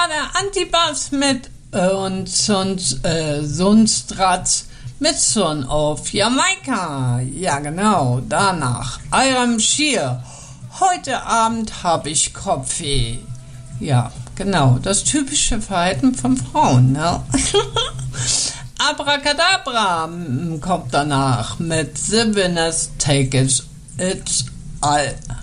war der Antibass mit Sundstratz mit Son auf Jamaika. Ja, genau, danach Iram Shear. Heute Abend habe ich Kopfweh. Ja, genau, das typische Verhalten von Frauen, ne? Abracadabra kommt danach mit The Winners Take It All.